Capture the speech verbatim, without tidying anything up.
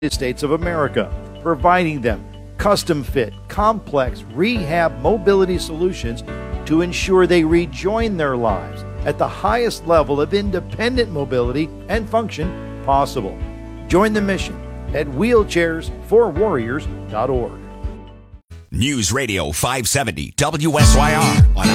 States of America, providing them custom fit, complex rehab mobility solutions to ensure they rejoin their lives at the highest level of independent mobility and function possible. Join the mission at wheelchairs for warriors dot org. News Radio five seventy W S Y R on